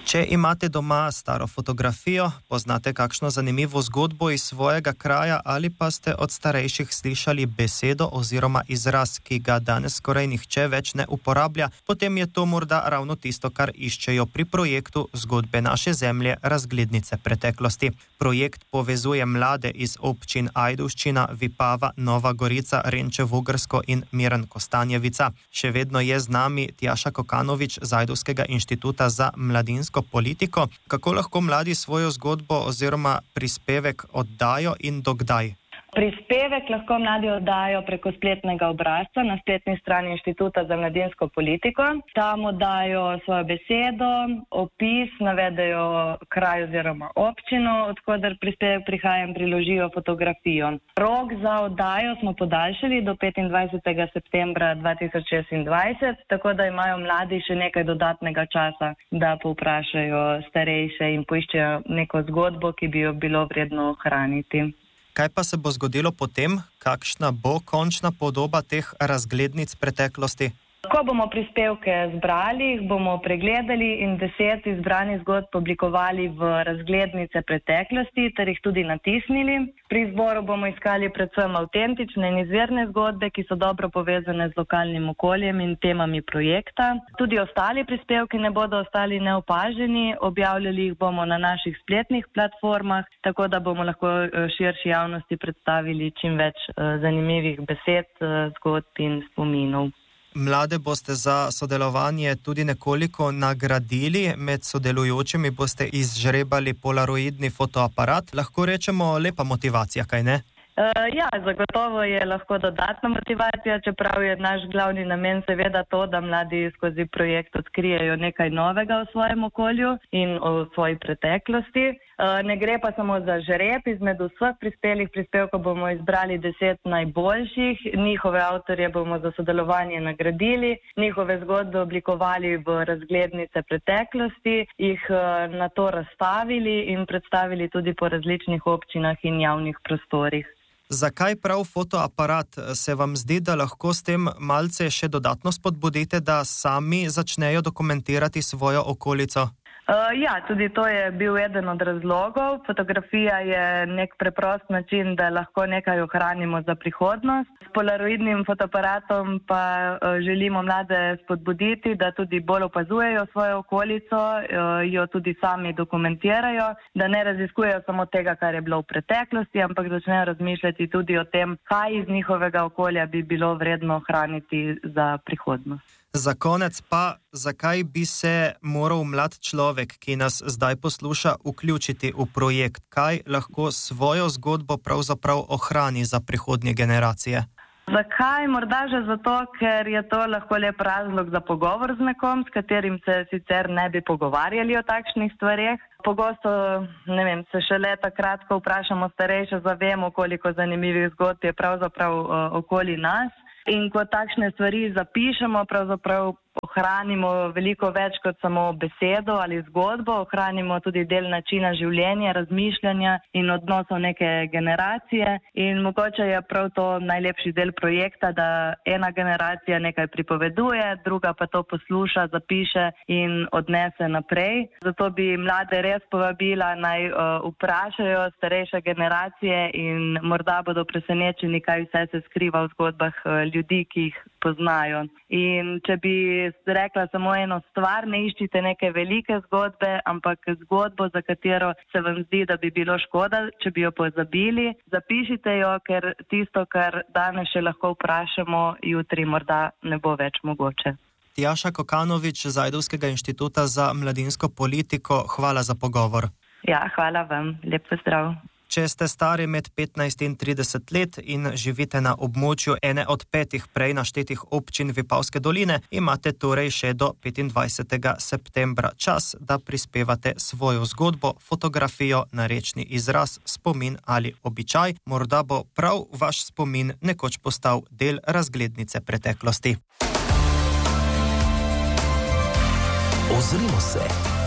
Če imate doma staro fotografijo, poznate kakšno zanimivo zgodbo iz svojega kraja ali pa ste od starejših slišali besedo oziroma izraz, ki ga danes skoraj nihče več ne uporablja, potem je to morda ravno tisto, kar iščejo pri projektu Zgodbe naše zemlje, razglednice preteklosti. Projekt povezuje mlade iz občin Ajdovščina, Vipava, Nova Gorica, Renče Vogrsko in Miren Kostanjevica. Še vedno je z nami Tjaša Kokanovič z Ajdovskega inštituta za mladinsko politiko. Kako lahko mladi svojo zgodbo oziroma prispevek oddajo in dokdaj? Prispevek lahko mladi oddajo preko spletnega obrazca na spletni strani Inštituta za mladinsko politiko. Tam oddajo svojo besedo, opis, navedejo kraj oziroma občino, odkoder prispevek prihaja in priložijo fotografijo. Rok za oddajo smo podaljšali do 25. septembra 2026, tako da imajo mladi še nekaj dodatnega časa, da povprašajo starejše in poiščejo neko zgodbo, ki bi jo bilo vredno ohraniti. Kaj pa se bo zgodilo potem? Kakšna bo končna podoba teh razglednic preteklosti? Ko bomo prispevke zbrali, jih bomo pregledali in 10 izbranih zgodb oblikovali v razglednice preteklosti ter jih tudi natisnili. Pri izboru bomo iskali predvsem avtentične in izvirne zgodbe, ki so dobro povezane z lokalnim okoljem in temami projekta. Tudi ostali prispevki ne bodo ostali neopaženi, objavljali jih bomo na naših spletnih platformah, tako da bomo lahko širši javnosti predstavili čim več zanimivih besed, zgodb in spominov. Mlade boste za sodelovanje tudi nekoliko nagradili, med sodelujočimi boste izžrebali polaroidni fotoaparat. Lahko rečemo lepa motivacija, kaj ne? Ja, zagotovo je lahko dodatna motivacija, čeprav je naš glavni namen seveda to, da mladi skozi projekt odkrijejo nekaj novega v svojem okolju in o svoji preteklosti. Ne gre pa samo za žreb, izmed vseh prispelih prispevkov bomo izbrali 10 najboljših, njihove avtorje bomo za sodelovanje nagradili, njihove zgodbe oblikovali v razglednice preteklosti, jih nato razstavili in predstavili tudi po različnih občinah in javnih prostorih. Zakaj prav fotoaparat? Se vam zdi, da lahko s tem malce še dodatno spodbudite, da sami začnejo dokumentirati svojo okolico? Ja, tudi to je bil eden od razlogov. Fotografija je nek preprost način, da lahko nekaj ohranimo za prihodnost. S polaroidnim fotoaparatom pa želimo mlade spodbuditi, da tudi bolj opazujejo svojo okolico, jo tudi sami dokumentirajo, da ne raziskujejo samo tega, kar je bilo v preteklosti, ampak začnejo razmišljati tudi o tem, kaj iz njihovega okolja bi bilo vredno ohraniti za prihodnost. Za konec pa, zakaj bi se moral mlad človek, ki nas zdaj posluša, vključiti v projekt? Kaj lahko svojo zgodbo pravzaprav ohrani za prihodnje generacije? Zakaj? Morda že zato, ker je to lahko lep razlog za pogovor z nekom, s katerim se sicer ne bi pogovarjali o takšnih stvareh. Pogosto, se šele takrat, ko vprašamo starejše, zavemo, koliko zanimivih zgodb je pravzaprav okoli nas. In ko takšne stvari zapišemo, pravzaprav ohranimo veliko več kot samo besedo ali zgodbo, ohranimo tudi del načina življenja, razmišljanja in odnosov neke generacije. In mogoče je prav to najlepši del projekta, da ena generacija nekaj pripoveduje, druga pa to posluša, zapiše in odnese naprej. Zato bi mlade res povabila, naj vprašajo starejše generacije in morda bodo presenečeni, kaj vse se skriva v zgodbah ljudi, ki jih poznajo. In če bi rekla samo eno stvar, ne iščite neke velike zgodbe, ampak zgodbo, za katero se vam zdi, da bi bilo škoda, če bi jo pozabili. Zapišite jo, ker tisto, kar danes še lahko vprašamo, jutri morda ne bo več mogoče. Tjaša Kokanovič z Ajdovskega inštituta za mladinsko politiko, hvala za pogovor. Ja, hvala vam. Lep pozdrav. Če ste stari med 15 in 30 let in živite na območju ene od 5 prej naštetih občin Vipavske doline, imate torej še do 25. septembra čas, da prispevate svojo zgodbo, fotografijo, narečni izraz, spomin ali običaj. Morda bo prav vaš spomin nekoč postal del razglednice preteklosti. Ozrimo se.